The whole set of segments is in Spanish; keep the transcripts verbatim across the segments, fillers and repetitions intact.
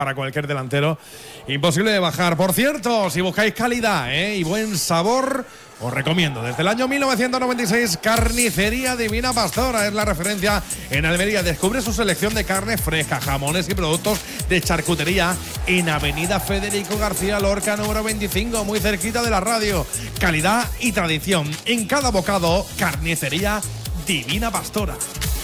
para cualquier delantero, imposible de bajar. Por cierto, si buscáis calidad ¿eh? y buen sabor, os recomiendo desde el año mil novecientos noventa y seis Carnicería Divina Pastora. Es la referencia en Almería. Descubre su selección de carne fresca, jamones y productos de charcutería en Avenida Federico García Lorca número veinticinco, muy cerquita de la radio. Calidad y tradición en cada bocado. Carnicería Divina Pastora.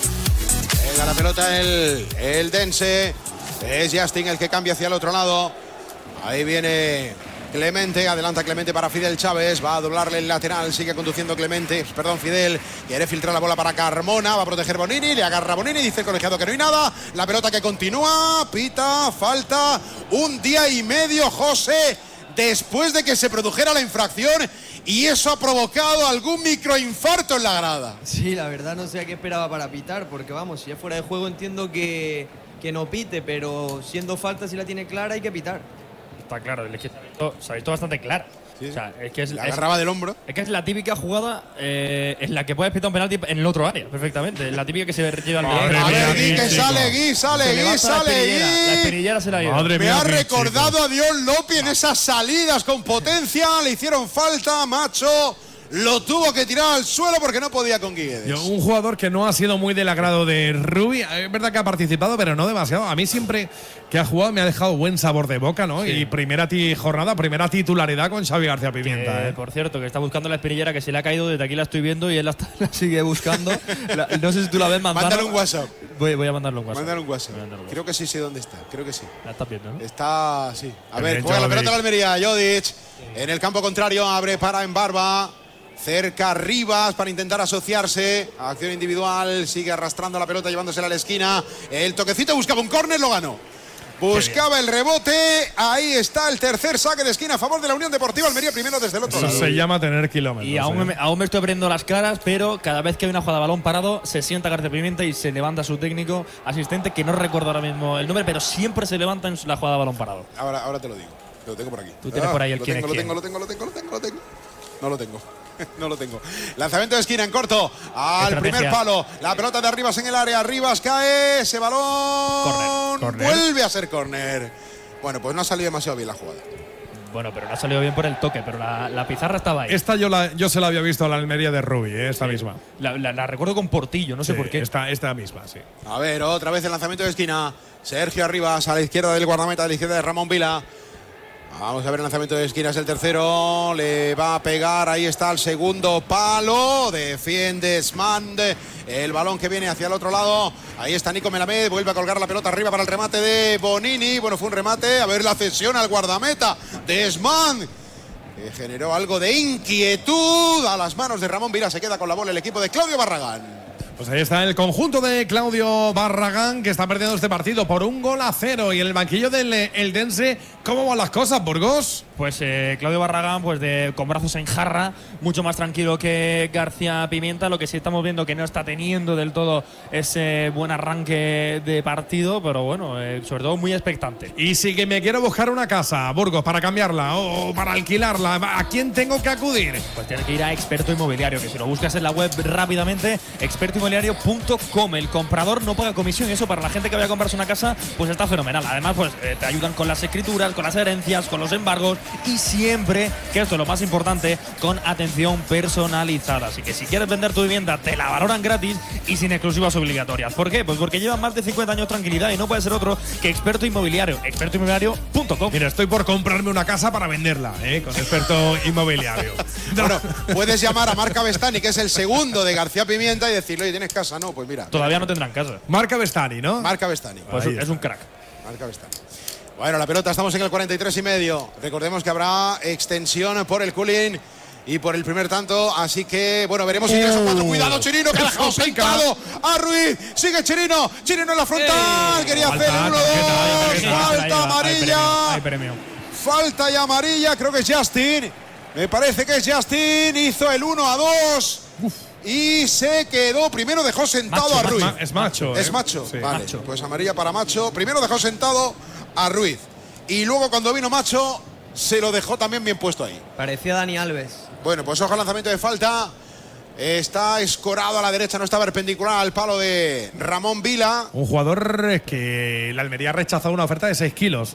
Venga la pelota el, el Dense. Es Justin el que cambia hacia el otro lado. Ahí viene Clemente, adelanta Clemente para Fidel Chávez, va a doblarle el lateral, sigue conduciendo Clemente, perdón Fidel, quiere filtrar la bola para Carmona, va a proteger Bonini, le agarra Bonini, dice el colegiado que no hay nada, la pelota que continúa, pita, falta, un día y medio José, después de que se produjera la infracción y eso ha provocado algún microinfarto en la grada. Sí, la verdad no sé a qué esperaba para pitar, porque vamos, si es fuera de juego entiendo que, que no pite, pero siendo falta si la tiene clara hay que pitar. Está claro, es que se ha visto, se ha visto bastante clara. Sí, o sea, es que es, la agarraba es, del hombro. Es que es la típica jugada eh, en la que puedes pitar un penalti en el otro área, perfectamente. La típica que se lleva al Madre medio. mía, Gui, que sale Gui, sale Gui, sale Gui. La espinillera se la lleva. Madre Me mía, ha qué recordado chico. a Dion Lopi en esas salidas con potencia. Le hicieron falta, macho. Lo tuvo que tirar al suelo porque no podía con Guedes. Yo, un jugador que no ha sido muy del agrado de Rubi. Es verdad que ha participado, pero no demasiado. A mí siempre que ha jugado me ha dejado buen sabor de boca, ¿no? Sí. Y primera ti jornada, primera titularidad con Xavi García Pimienta. Eh, ¿eh? Por cierto, que está buscando la espinillera que se le ha caído, desde aquí la estoy viendo y él la, está- la sigue buscando. La- no sé si tú la ves, Manzano. Mándale un WhatsApp. Voy, voy a mandarle un WhatsApp. Mándale un WhatsApp. Voy a mandarle un Creo que sí sé dónde está. Creo que sí. La estás viendo, ¿no? Está, sí. A ver, Bien, juega la Jovic. pelota la Almería. Jodic. En el campo contrario, abre para Embarba. Cerca Rivas para intentar asociarse. Acción individual. Sigue arrastrando la pelota, llevándosela a la esquina. El toquecito buscaba un córner, lo ganó. Buscaba el rebote. Ahí está el tercer saque de esquina a favor de la Unión Deportiva Almería. Primero desde el otro Eso lado. se llama tener kilómetros. Y aún ¿eh? me, aún me estoy abriendo las caras, pero cada vez que hay una jugada de balón parado, se sienta García Pimienta y se levanta su técnico asistente, que no recuerdo ahora mismo el nombre, pero siempre se levanta en la jugada de balón parado. Ahora, ahora te lo digo. Lo tengo por aquí. Tú tienes por ahí el lo quién tengo, es lo quién. tengo, lo tengo, lo tengo, lo tengo, lo tengo. No lo tengo. No lo tengo. Lanzamiento de esquina en corto. Al Estrategia. primer palo. La pelota de Arribas en el área. Arribas cae. Ese balón. Córner. Córner. Vuelve a ser córner. Bueno, pues no ha salido demasiado bien la jugada. Bueno, pero no ha salido bien por el toque, pero la, la pizarra estaba ahí. Esta yo, la, yo se la había visto a la Almería de Rubi, ¿eh? esta misma. La, la- la recuerdo con Portillo, no sé Sí, por qué. Esta, esta misma, sí. A ver, otra vez el lanzamiento de esquina. Sergio Arribas a la izquierda del guardameta, a la izquierda de Ramón Vila. Vamos a ver el lanzamiento de esquina, es el tercero. Le va a pegar, ahí está el segundo palo. Defiende Smand. El balón que viene hacia el otro lado. Ahí está Nico Melamed. Vuelve a colgar la pelota arriba para el remate de Bonini. Bueno, fue un remate. A ver la cesión al guardameta de Smand, que generó algo de inquietud a las manos de Ramón Vila. Se queda con la bola el equipo de Claudio Barragán. Pues ahí está el conjunto de Claudio Barragán, que está perdiendo este partido por un gol a cero. Y en el banquillo del eh, Eldense, ¿cómo van las cosas, Burgos? Pues eh, Claudio Barragán, pues de, con brazos en jarra, mucho más tranquilo que García Pimienta. Lo que sí estamos viendo que no está teniendo del todo ese buen arranque de partido, pero bueno, eh, sobre todo muy expectante. Y si que me quiero buscar una casa, Burgos, para cambiarla o para alquilarla, ¿a quién tengo que acudir? Pues tienes que ir a Experto Inmobiliario, que si lo buscas en la web rápidamente, experto inmobiliario punto com. El comprador no paga comisión, y eso para la gente que vaya a comprarse una casa, pues está fenomenal. Además, pues eh, te ayudan con las escrituras, con las herencias, con los embargos y siempre, que esto es lo más importante, con atención personalizada. Así que si quieres vender tu vivienda, te la valoran gratis y sin exclusivas obligatorias. ¿Por qué? Pues porque llevan más de cincuenta años de tranquilidad y no puede ser otro que Experto Inmobiliario, experto inmobiliario punto com. Mira, estoy por comprarme una casa para venderla, ¿eh? Con Experto Inmobiliario. Bueno, puedes llamar a Marca Bestani, que es el segundo de García Pimienta, y decirle, oye, ¿tienes casa? No, pues mira. Todavía no tendrán casa. Marca Bestani, ¿no? Marca Bestani. Pues Ahí es está. un crack. Marca Bestani. Bueno, la pelota, estamos en el cuarenta y tres y medio. Recordemos que habrá extensión por el cooling y por el primer tanto, así que, bueno, veremos si ingreso cuatro. Cuidado, Chirino, que ha dejado Eso pica. sentado a Ruiz. Sigue Chirino, Chirino en la frontal. Quería Falta, hacer el uno tarjeta, dos. tarjeta. Falta Hay amarilla. premio. Falta y amarilla, creo que es Justin. Me parece que es Justin. Hizo el uno a dos. Y se quedó, primero dejó sentado Macho, a Ruiz. Ma- es macho. Es ¿eh? macho, Sí. vale. Macho. Pues amarilla para Macho. Primero dejó sentado a Ruiz. Y luego cuando vino Macho, se lo dejó también bien puesto ahí. Parecía Dani Alves. Bueno, pues ojo al lanzamiento de falta. Está escorado a la derecha, no está perpendicular al palo de Ramón Vila. Un jugador que la Almería ha rechazado una oferta de seis kilos.